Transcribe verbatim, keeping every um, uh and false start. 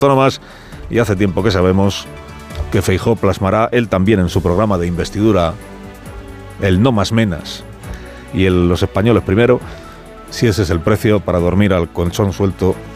autónomas, y hace tiempo que sabemos que Feijóo plasmará él también en su programa de investidura el no más menas y el, los españoles primero, si ese es el precio para dormir al colchón suelto